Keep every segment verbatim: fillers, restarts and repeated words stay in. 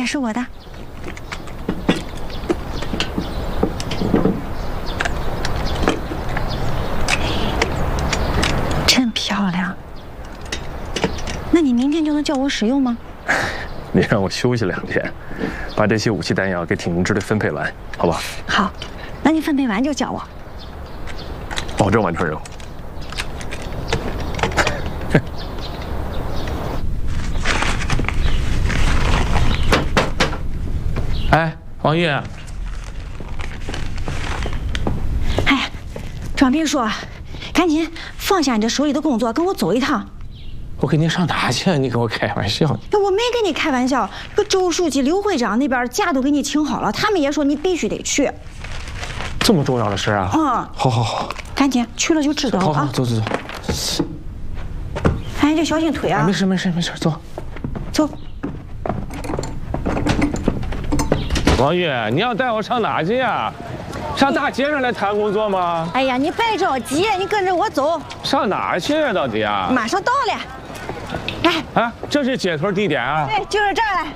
是我的。真漂亮。那你明天就能叫我使用吗？ 你让我休息两天，把这些武器弹药给挺进支队分配完，好吧？ 好，那你分配完就叫我。 保证完成任务。 哎，王玉， 哎，庄秘书，赶紧放下你这手里的工作，跟我走一趟。 我跟你上哪去？你跟我开玩笑？ 我没跟你开玩笑，这个周书记、刘会长那边假都给你请好了，他们也说你必须得去。 这么重要的事啊？ 嗯， 好好好， 赶紧去了就知道了啊。 好好，走走走。 哎，这小心腿啊！ 没事没事没事，走走。 王玉，你要带我上哪去呀？上大街上来谈工作吗？ 哎呀，你别着急，你跟着我走。 上哪去啊？到底啊？ 马上到了。哎， 啊，这是接头地点啊？ 对，就是这儿了。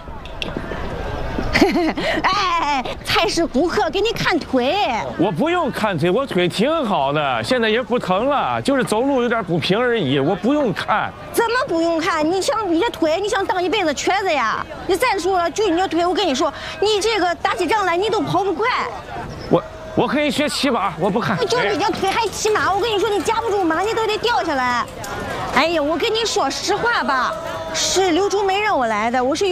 哎，菜市顾客给你看腿。 我不用看腿，我腿挺好的，现在也不疼了，就是走路有点不平而已，我不用看。 怎么不用看？你想你这腿，你想当一辈子瘸子呀？你再说了，就你这腿，我跟你说，你这个打起仗来你都跑不快。 我我可以学骑马，我不看。 就你这腿还骑马，我跟你说，你夹不住马，你都得掉下来。哎呀，我跟你说实话吧，是刘竹梅让我来的，我是。